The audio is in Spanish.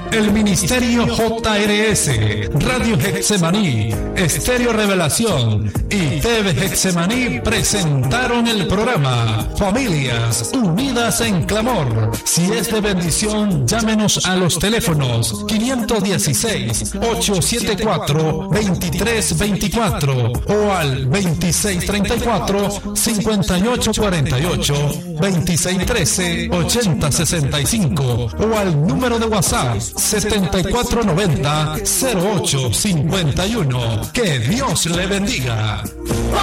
El Ministerio JRS, Radio Getsemaní, Estéreo Revelación y TV Getsemaní presentaron el programa Familias Unidas en Clamor. Si es de bendición, llámenos a los teléfonos 516-874-2324 o al 2634-5848, 2613-8065 o al número de WhatsApp 7490-0851. Que Dios le bendiga.